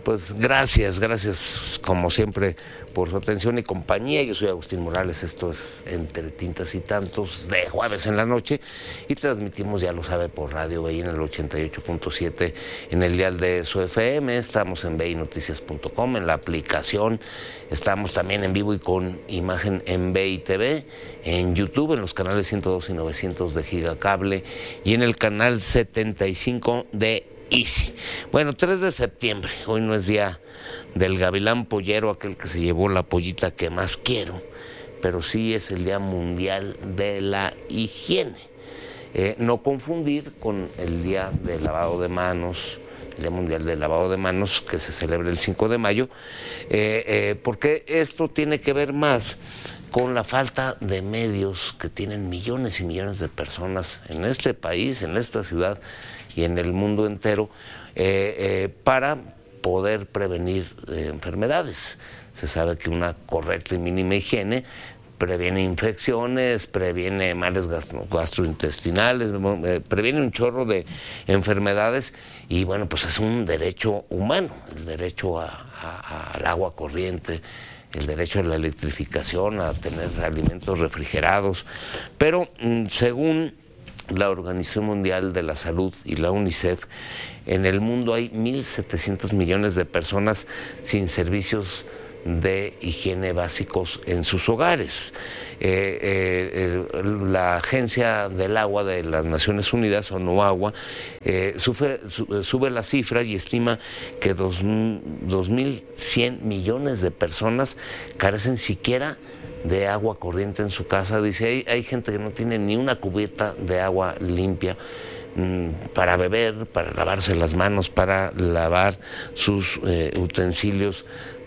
Pues gracias como siempre por su atención y compañía. Yo soy Agustín Morales, esto es Entre Tintas y Tantos, de jueves en la noche, y transmitimos, ya lo sabe, por Radio BI en el 88.7 en el dial de su FM. Estamos en binoticias.com, en la aplicación. Estamos también en vivo y con imagen en BI TV, en YouTube, en los canales 102 y 900 de Gigacable y en el canal 75 de Easy. Bueno, 3 de septiembre, hoy no es día del gavilán pollero, aquel que se llevó la pollita que más quiero, pero sí es el Día Mundial de la Higiene. No confundir con el Día del Lavado de Manos, el Día Mundial del Lavado de Manos, que se celebra el 5 de mayo, porque esto tiene que ver más con la falta de medios que tienen millones y millones de personas en este país, en esta ciudad y en el mundo entero, para poder prevenir enfermedades. Se sabe que una correcta y mínima higiene previene infecciones, previene males gastrointestinales, previene un chorro de enfermedades y bueno, pues es un derecho humano, el derecho al agua corriente, el derecho a la electrificación, a tener alimentos refrigerados, pero según la Organización Mundial de la Salud y la UNICEF, en el mundo hay 1.700 millones de personas sin servicios de higiene básicos en sus hogares. La Agencia del Agua de las Naciones Unidas, ONUAGUA, sube las cifras y estima que 2.100 millones de personas carecen siquiera de agua corriente en su casa. Dice, hay gente que no tiene ni una cubeta de agua limpia para beber, para lavarse las manos, para lavar sus utensilios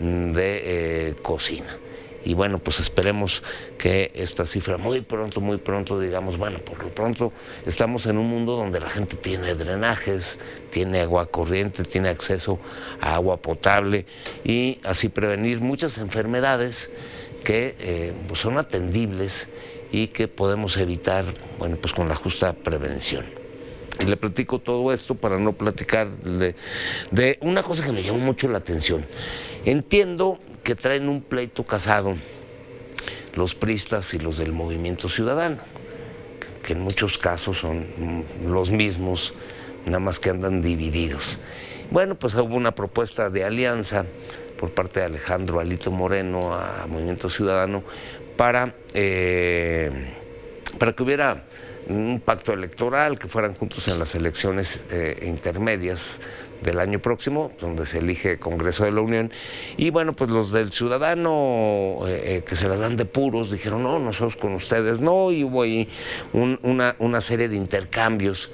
de cocina. Y bueno, pues esperemos que esta cifra muy pronto digamos, bueno, por lo pronto estamos en un mundo donde la gente tiene drenajes, tiene agua corriente, tiene acceso a agua potable y así prevenir muchas enfermedades que pues son atendibles y que podemos evitar, bueno, pues con la justa prevención. Y le platico todo esto para no platicar de una cosa que me llamó mucho la atención. Entiendo que traen un pleito casado los priistas y los del Movimiento Ciudadano, que en muchos casos son los mismos, nada más que andan divididos. Bueno, pues hubo una propuesta de alianza por parte de Alejandro Alito Moreno a Movimiento Ciudadano para que hubiera un pacto electoral, que fueran juntos en las elecciones intermedias del año próximo, donde se elige Congreso de la Unión. Y bueno, pues los del Ciudadano, que se las dan de puros, dijeron, no, nosotros con ustedes no, y hubo ahí una serie de intercambios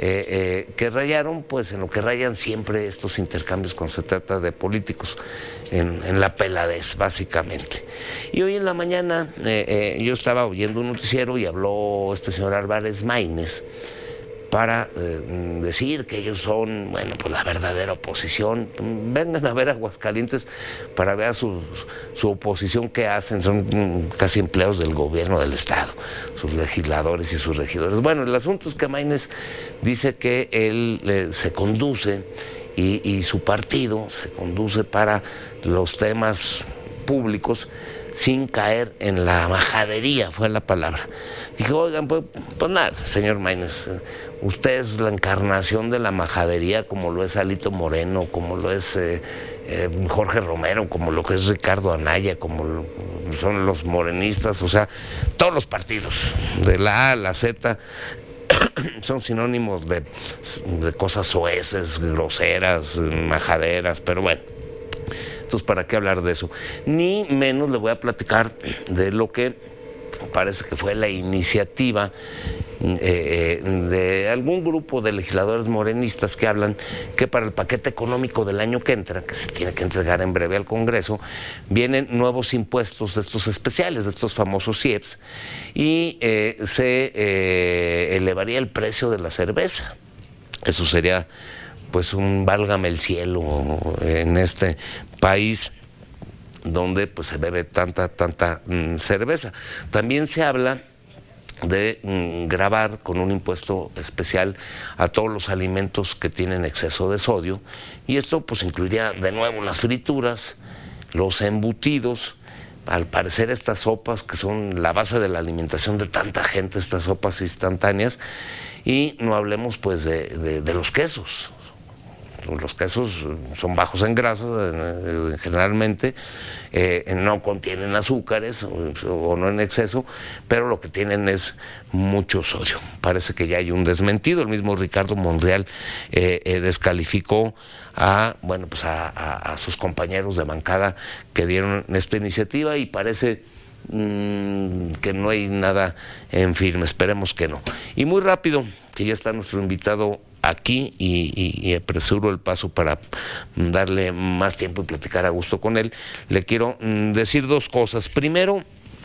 que rayaron, pues en lo que rayan siempre estos intercambios cuando se trata de políticos, en la peladez, básicamente. Y hoy en la mañana yo estaba oyendo un noticiero y habló este señor Álvarez Maínez para decir que ellos son, bueno, pues la verdadera oposición. Vengan a ver Aguascalientes para ver su oposición que hacen, son casi empleados del gobierno del estado, sus legisladores y sus regidores. Bueno, el asunto es que Maínez dice que él se conduce y su partido se conduce para los temas públicos sin caer en la majadería, fue la palabra. Dije, oigan, pues nada, señor Maínez, usted es la encarnación de la majadería, como lo es Alito Moreno, como lo es Jorge Romero, como lo que es Ricardo Anaya, como son los morenistas, o sea, todos los partidos, de la A a la Z, son sinónimos de cosas soeces, groseras, majaderas, pero bueno. Entonces, ¿para qué hablar de eso? Ni menos le voy a platicar de lo que parece que fue la iniciativa de algún grupo de legisladores morenistas que hablan que para el paquete económico del año que entra, que se tiene que entregar en breve al Congreso, vienen nuevos impuestos de estos especiales, de estos famosos IEPS, y se elevaría el precio de la cerveza. Eso sería pues un válgame el cielo en este país donde pues se bebe tanta cerveza. También se habla de gravar con un impuesto especial a todos los alimentos que tienen exceso de sodio, y esto pues incluiría de nuevo las frituras, los embutidos. Al parecer estas sopas que son la base de la alimentación de tanta gente, estas sopas instantáneas, y no hablemos pues de los quesos. Los quesos son bajos en grasa generalmente, no contienen azúcares o no en exceso, pero lo que tienen es mucho sodio. Parece que ya hay un desmentido. El mismo Ricardo Monreal descalificó a sus compañeros de bancada que dieron esta iniciativa, y parece que no hay nada en firme. Esperemos que no. Y muy rápido, que ya está nuestro invitado aquí, y apresuro el paso para darle más tiempo y platicar a gusto con él, le quiero decir dos cosas. Primero,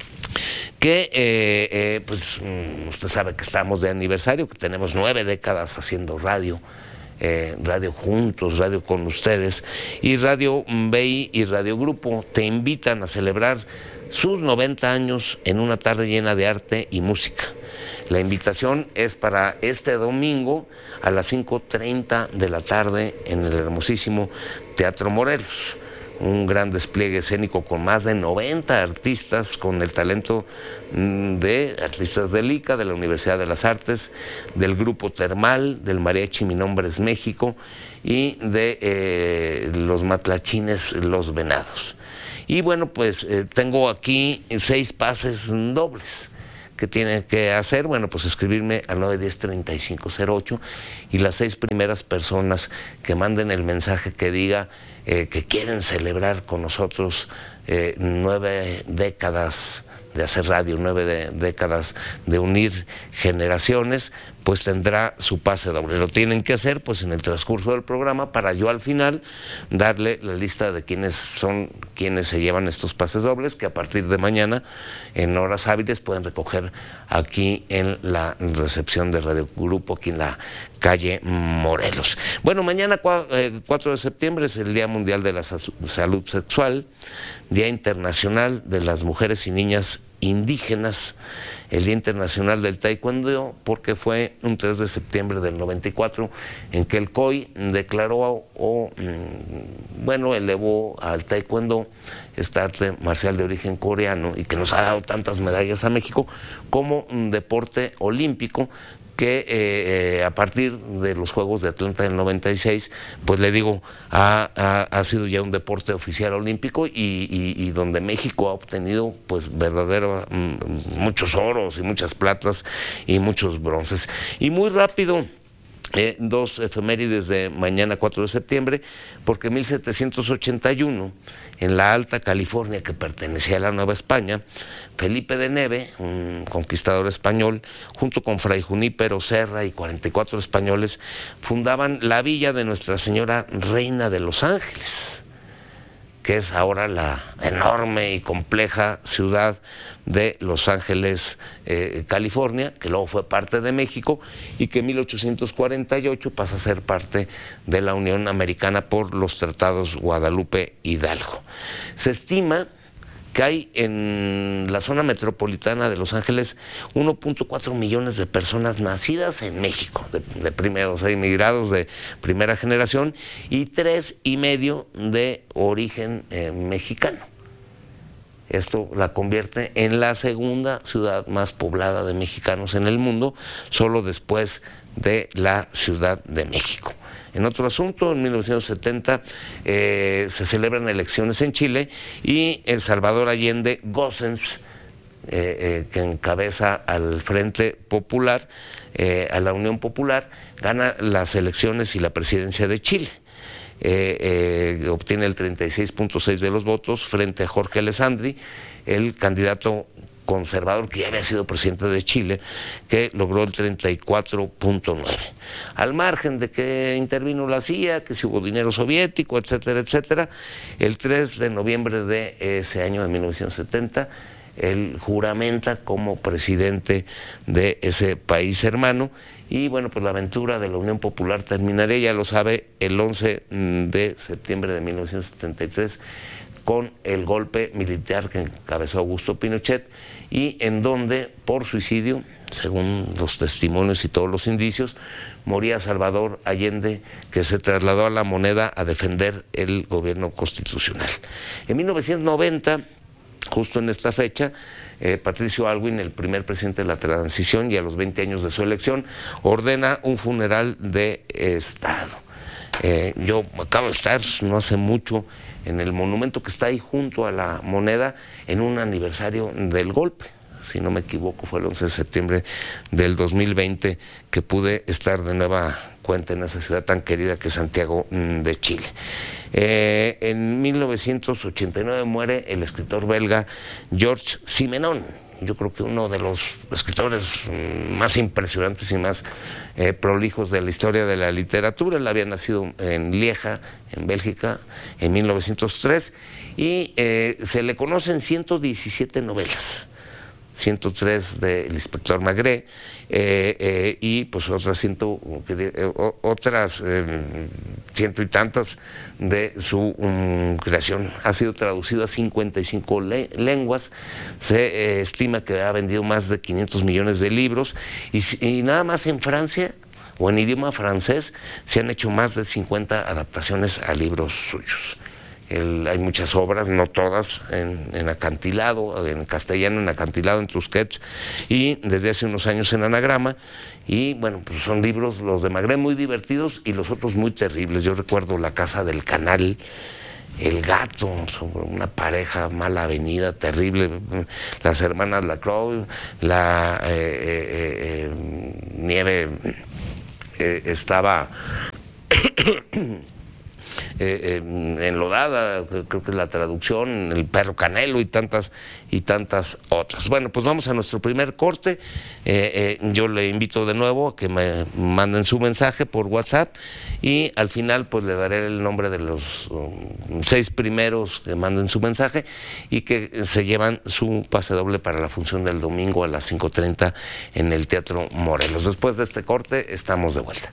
que usted sabe que estamos de aniversario, que tenemos 9 décadas haciendo radio, radio juntos, radio con ustedes, y Radio BI y Radio Grupo te invitan a celebrar sus 90 años en una tarde llena de arte y música. La invitación es para este domingo a las 5:30 de la tarde en el hermosísimo Teatro Morelos. Un gran despliegue escénico con más de 90 artistas, con el talento de artistas del ICA, de la Universidad de las Artes, del Grupo Termal, del Mariachi Mi Nombre es México y de los matlachines Los Venados. Y bueno, pues tengo aquí 6 pases dobles. ¿Qué tiene que hacer? Bueno, pues escribirme al 910-3508, y las 6 primeras personas que manden el mensaje que diga que quieren celebrar con nosotros 9 décadas de hacer radio, 9 décadas de unir generaciones, pues tendrá su pase doble. Lo tienen que hacer pues en el transcurso del programa, para yo al final darle la lista de quiénes se llevan estos pases dobles, que a partir de mañana en horas hábiles pueden recoger aquí en la recepción de Radio Grupo, aquí en la calle Morelos. Bueno, mañana 4 de septiembre es el Día Mundial de la Salud Sexual, Día Internacional de las Mujeres y Niñas Indígenas, el Día Internacional del Taekwondo, porque fue un 3 de septiembre del 94 en que el COI declaró elevó al Taekwondo, esta arte marcial de origen coreano y que nos ha dado tantas medallas a México, como un deporte olímpico, que a partir de los Juegos de Atlanta del 96, pues le digo, ha sido ya un deporte oficial olímpico, y donde México ha obtenido pues muchos oros y muchas platas y muchos bronces. Y muy rápido, 2 efemérides de mañana 4 de septiembre, porque en 1781, en la Alta California, que pertenecía a la Nueva España, Felipe de Neve, un conquistador español, junto con Fray Junípero Serra y 44 españoles, fundaban la villa de Nuestra Señora Reina de los Ángeles, que es ahora la enorme y compleja ciudad de Los Ángeles, California, que luego fue parte de México y que en 1848 pasa a ser parte de la Unión Americana por los tratados Guadalupe Hidalgo. Se estima que hay en la zona metropolitana de Los Ángeles 1.4 millones de personas nacidas en México, de primeros, inmigrados de primera generación, y 3,5 de origen mexicano. Esto la convierte en la segunda ciudad más poblada de mexicanos en el mundo, solo después de la Ciudad de México. En otro asunto, en 1970 se celebran elecciones en Chile, y el Salvador Allende Gossens, que encabeza al Frente Popular, a la Unión Popular, gana las elecciones y la presidencia de Chile. Obtiene el 36.6% de los votos frente a Jorge Alessandri, el candidato conservador que ya había sido presidente de Chile, que logró el 34.9%. Al margen de que intervino la CIA, que si hubo dinero soviético, etcétera, etcétera, el 3 de noviembre de ese año de 1970, él juramenta como presidente de ese país hermano. Y bueno, pues la aventura de la Unión Popular terminaría, ya lo sabe, el 11 de septiembre de 1973 con el golpe militar que encabezó Augusto Pinochet y en donde, por suicidio, según los testimonios y todos los indicios, moría Salvador Allende, que se trasladó a La Moneda a defender el gobierno constitucional. En 1990, justo en esta fecha, Patricio Aylwin, el primer presidente de la transición y a los 20 años de su elección, ordena un funeral de Estado. Yo acabo de estar no hace mucho en el monumento que está ahí junto a La Moneda en un aniversario del golpe. Si no me equivoco, fue el 11 de septiembre del 2020 que pude estar de nueva cuenta en esa ciudad tan querida que es Santiago de Chile. En 1989 muere el escritor belga Georges Simenon. Yo creo que uno de los escritores más impresionantes y más prolijos de la historia de la literatura. Él había nacido en Lieja, en Bélgica, en 1903 y se le conocen 117 novelas. 103 del inspector Maigret y pues otras ciento y tantas de su creación. Ha sido traducido a 55 lenguas, se estima que ha vendido más de 500 millones de libros y nada más en Francia o en idioma francés se han hecho más de 50 adaptaciones a libros suyos. Hay muchas obras, no todas, en acantilado, en castellano, en acantilado, en Tusquets, y desde hace unos años en anagrama, y bueno, pues son libros, los de Maigret, muy divertidos, y los otros muy terribles. Yo recuerdo La Casa del Canal, El Gato, sobre una pareja mala avenida, terrible, las hermanas Lacroix, la nieve estaba... enlodada, creo que es la traducción, El Perro Canelo y tantas otras. Bueno, pues vamos a nuestro primer corte. Yo le invito de nuevo a que me manden su mensaje por WhatsApp y al final pues le daré el nombre de los 6 primeros que manden su mensaje y que se llevan su pase doble para la función del domingo a las 5:30 en el Teatro Morelos. Después de este corte estamos de vuelta.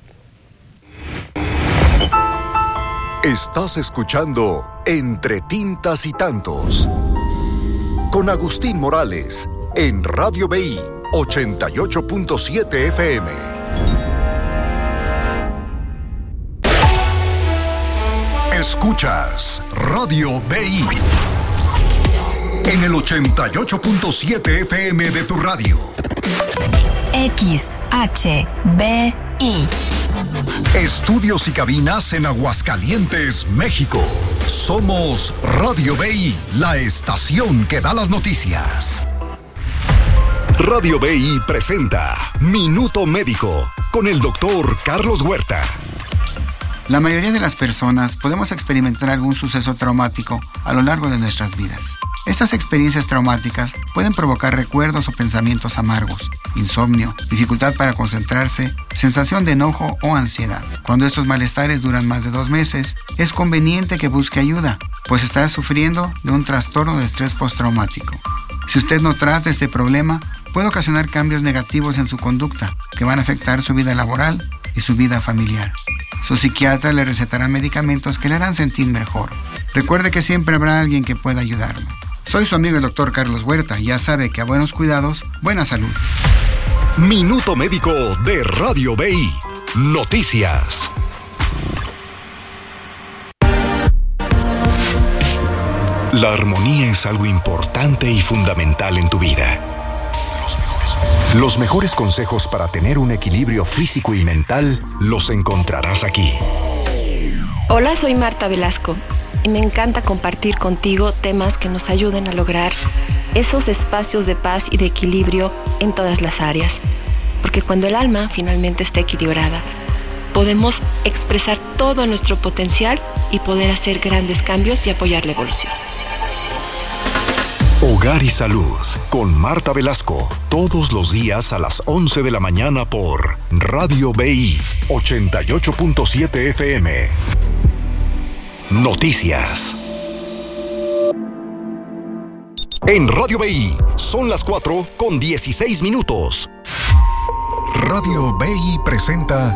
Estás escuchando Entre Tintas y Tantos con Agustín Morales en Radio BI 88.7 FM. Escuchas Radio BI en el 88.7 FM de tu radio. XHBI. Estudios y cabinas en Aguascalientes, México. Somos Radio BI, la estación que da las noticias. Radio BI presenta Minuto Médico con el doctor Carlos Huerta. La mayoría de las personas podemos experimentar algún suceso traumático a lo largo de nuestras vidas. Estas experiencias traumáticas pueden provocar recuerdos o pensamientos amargos, insomnio, dificultad para concentrarse, sensación de enojo o ansiedad. Cuando estos malestares duran más de 2 meses, es conveniente que busque ayuda, pues estará sufriendo de un trastorno de estrés postraumático. Si usted no trata este problema, puede ocasionar cambios negativos en su conducta, que van a afectar su vida laboral y su vida familiar. Su psiquiatra le recetará medicamentos que le harán sentir mejor. Recuerde que siempre habrá alguien que pueda ayudarlo. Soy su amigo el doctor Carlos Huerta y ya sabe que a buenos cuidados, buena salud. Minuto Médico de Radio BI. Noticias. La armonía es algo importante y fundamental en tu vida. Los mejores consejos para tener un equilibrio físico y mental los encontrarás aquí. Hola, soy Marta Velasco y me encanta compartir contigo temas que nos ayuden a lograr esos espacios de paz y de equilibrio en todas las áreas. Porque cuando el alma finalmente está equilibrada, podemos expresar todo nuestro potencial y poder hacer grandes cambios y apoyar la evolución. Hogar y Salud con Marta Velasco, todos los días a las 11 de la mañana por Radio BI 88.7 FM. Noticias. En Radio BI son las 4:16. Radio BI presenta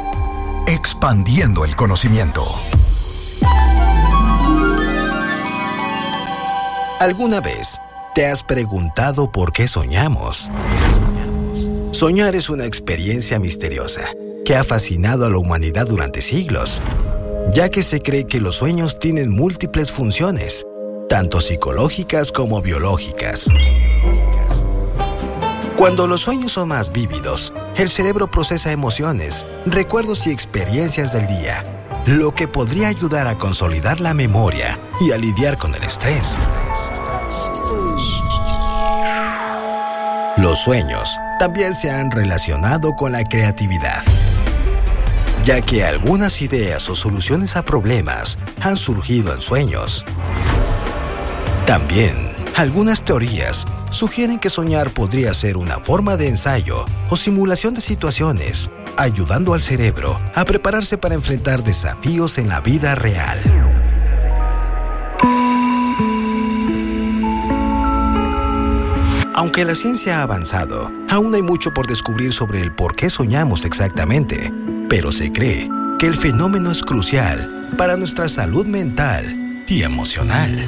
Expandiendo el Conocimiento. ¿Alguna vez te has preguntado por qué soñamos? Soñar es una experiencia misteriosa que ha fascinado a la humanidad durante siglos, ya que se cree que los sueños tienen múltiples funciones, tanto psicológicas como biológicas. Cuando los sueños son más vívidos, el cerebro procesa emociones, recuerdos y experiencias del día, lo que podría ayudar a consolidar la memoria y a lidiar con el estrés. Los sueños también se han relacionado con la creatividad, ya que algunas ideas o soluciones a problemas han surgido en sueños. También, algunas teorías sugieren que soñar podría ser una forma de ensayo o simulación de situaciones, ayudando al cerebro a prepararse para enfrentar desafíos en la vida real. Aunque la ciencia ha avanzado, aún hay mucho por descubrir sobre el por qué soñamos exactamente, pero se cree que el fenómeno es crucial para nuestra salud mental y emocional.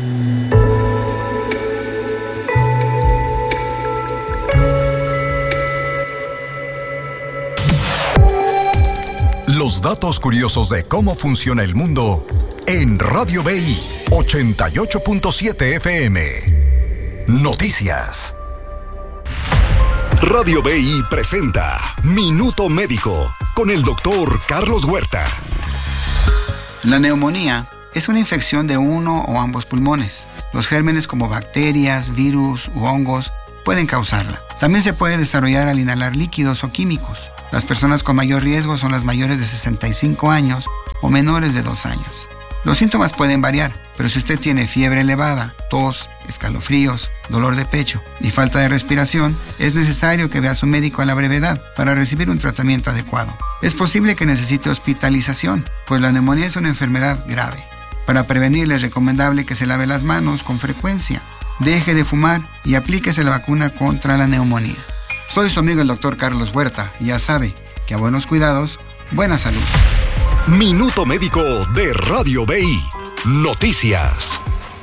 Los datos curiosos de cómo funciona el mundo en Radio BI 88.7 FM. Noticias. Radio BI presenta Minuto Médico con el doctor Carlos Huerta. La neumonía es una infección de uno o ambos pulmones. Los gérmenes como bacterias, virus u hongos pueden causarla. También se puede desarrollar al inhalar líquidos o químicos. Las personas con mayor riesgo son las mayores de 65 años o menores de 2 años. Los síntomas pueden variar, pero si usted tiene fiebre elevada, tos, escalofríos, dolor de pecho y falta de respiración, es necesario que vea a su médico a la brevedad para recibir un tratamiento adecuado. Es posible que necesite hospitalización, pues la neumonía es una enfermedad grave. Para prevenirle es recomendable que se lave las manos con frecuencia, deje de fumar y aplíquese la vacuna contra la neumonía. Soy su amigo el doctor Carlos Huerta y ya sabe que a buenos cuidados, buena salud. Minuto Médico de Radio BI. Noticias.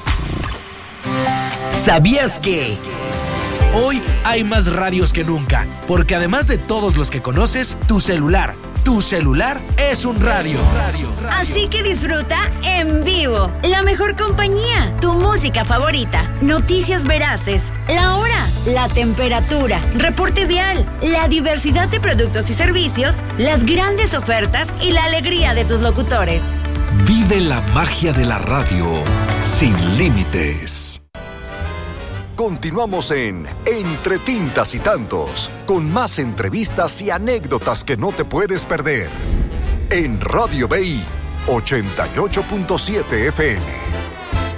¿Sabías que hoy hay más radios que nunca? Porque además de todos los que conoces, tu celular es un radio. Así que disfruta en vivo la mejor compañía, tu música favorita, noticias veraces, la hora, la temperatura, reporte vial, la diversidad de productos y servicios, las grandes ofertas y la alegría de tus locutores. Vive la magia de la radio sin límites. Continuamos en Entre Tintas y Tantos, con más entrevistas y anécdotas que no te puedes perder. En Radio BI 88.7 FM.